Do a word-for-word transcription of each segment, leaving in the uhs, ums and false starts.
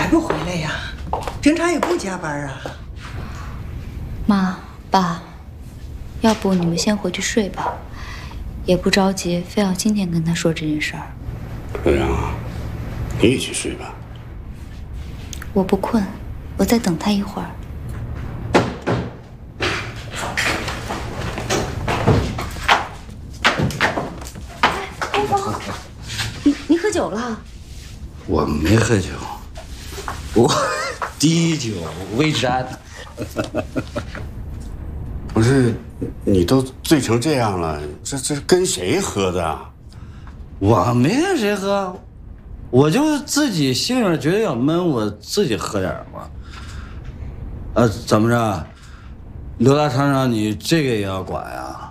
还不回来呀？平常也不加班啊。 妈，爸，要不你们先回去睡吧，也不着急，非要今天跟他说这件事儿。 刘洋啊，你也去睡吧。 我不困，我再等他一会儿。哎，东风，你你喝酒了？ 我没喝酒，我滴酒微沾。 不是，你都醉成这样了，这这跟谁喝的？ 我没跟谁喝，我就自己心里面觉得要闷，我自己喝点嘛。呃，怎么着，刘大厂长，你这个也要管呀？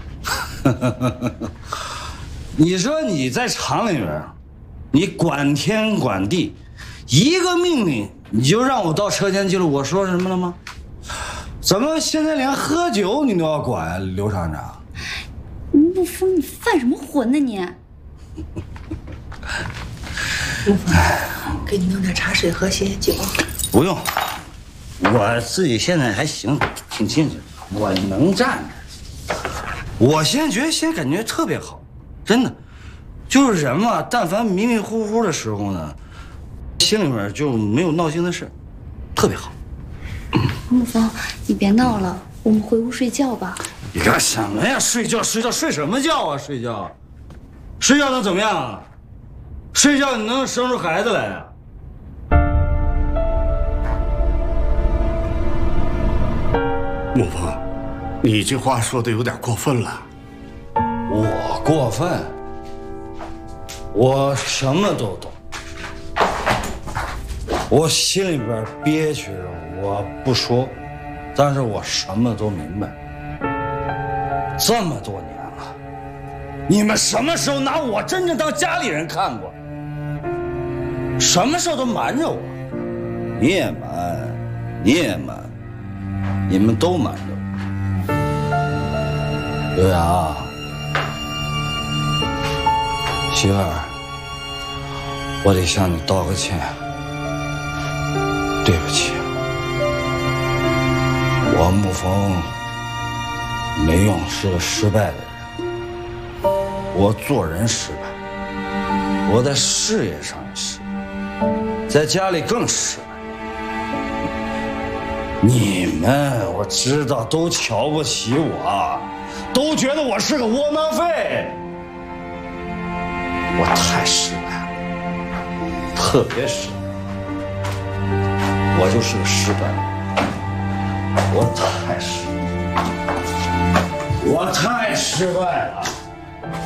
你说你在厂里面，你管天管地，一个命令你就让我到车间记录，我说什么了吗？怎么现在连喝酒你都要管啊，刘厂长？ 沐风，你犯什么浑呢你？ 沐风，给你弄点茶水喝些酒。 不用，我自己现在还行，挺精神，我能站着。我现在觉得现在感觉特别好，真的，就是人嘛，但凡迷迷糊糊的时候呢，心里面就没有闹心的事，特别好。 沐风，你别闹了，我们回屋睡觉吧。 你干什么呀？睡觉睡觉睡什么觉啊？睡觉，睡觉能怎么样啊？睡觉你能生出孩子来呀、 啊？沐风，你这话说的有点过分了。 我过分？我什么都懂。我心里边憋屈着，我不说，但是我什么都明白。这么多年了，你们什么时候拿我真正当家里人看过？什么时候都瞒着我，你也瞒，你也瞒，你们都瞒着我。刘洋，媳妇儿，我得向你道个歉。对不起，我沐风没用，是个失败的人。我做人失败，我在事业上也失败，在家里更失败。你们我知道都瞧不起我，都觉得我是个窝囊废。我太失败了，特别失败。我就是个失败，我太失败，我太失败了。